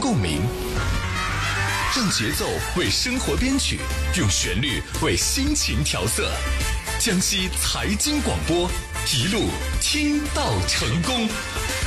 共鸣，让节奏为生活编曲，用旋律为心情调色。江西财经广播，一路听到成功。